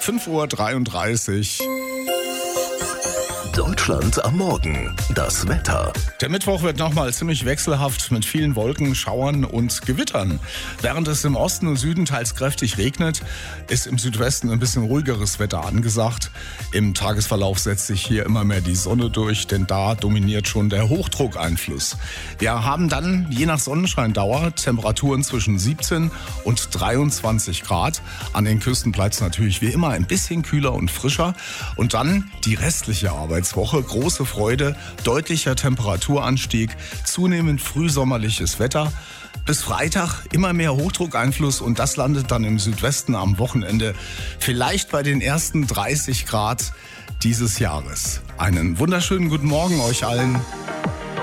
5:33 Uhr. Deutschland am Morgen. Das Wetter. Der Mittwoch wird nochmal ziemlich wechselhaft mit vielen Wolken, Schauern und Gewittern. Während es im Osten und Süden teils kräftig regnet, ist im Südwesten ein bisschen ruhigeres Wetter angesagt. Im Tagesverlauf setzt sich hier immer mehr die Sonne durch, denn da dominiert schon der Hochdruckeinfluss. Wir haben dann je nach Sonnenscheindauer Temperaturen zwischen 17 und 23 Grad. An den Küsten bleibt es natürlich wie immer ein bisschen kühler und frischer. Und dann die restliche Arbeitswoche. Große Freude, deutlicher Temperaturanstieg, zunehmend frühsommerliches Wetter. Bis Freitag immer mehr Hochdruckeinfluss und das landet dann im Südwesten am Wochenende vielleicht bei den ersten 30 Grad dieses Jahres. Einen wunderschönen guten Morgen euch allen.